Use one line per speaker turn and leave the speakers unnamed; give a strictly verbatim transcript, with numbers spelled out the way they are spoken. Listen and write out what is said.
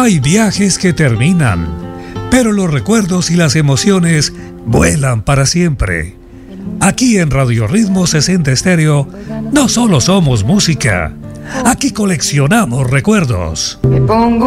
Hay viajes que terminan, pero los recuerdos y las emociones vuelan para siempre. Aquí en Radio Ritmo sesenta Estéreo no solo somos música, aquí coleccionamos recuerdos.
Me pongo